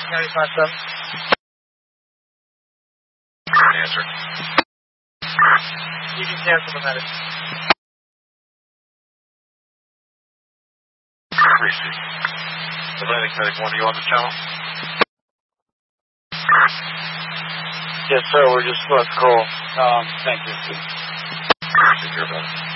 County 57. Answer. You can cancel the medic. Receive. Atlantic Medic 1, are you on the channel? Yes, sir. We're just about to call. Thank you. Take care, brother.